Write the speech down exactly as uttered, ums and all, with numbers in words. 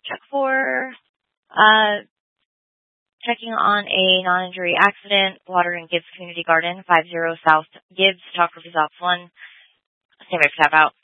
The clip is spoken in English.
Check four. Uh, checking on a non-injury accident. Water and Gibbs Community Garden, five zero South Gibbs. Talk roof is off one. Stand by for tap out.